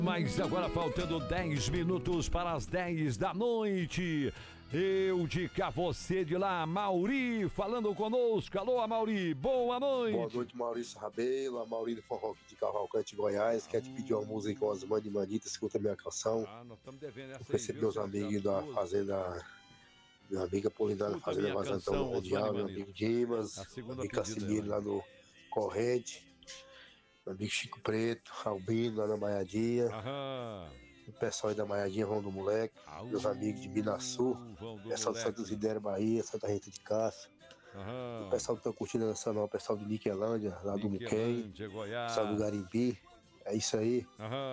Mas agora faltando 10 minutos para as 10 da noite. Eu de cá, você de lá, Mauri, falando conosco. Alô, Mauri, boa noite. Boa noite, Maurício Rabelo, a Mauri do Forró de Cavalcante, Goiás. Quer te pedir uma música com as mães de Manita, escuta minha canção. Nós estamos devendo essa aí, Recebi meus amigos da Fazenda, minha amiga Polinária, Fazenda Vazantão Mundial, meu amigo Dimas, meu amigo Cassimiro lá no Corrente, meu amigo Chico Preto, Albino lá na Maiadinha. O pessoal aí da Maiadinha, Vão do Moleque, meus amigos de Binaçu, pessoal de Santos Idéria, Bahia, Santa Rita de Cássia. O pessoal que tá curtindo a Nacional, o pessoal de Niquelândia, lá do Muquém, o pessoal do Garimbi. É isso aí.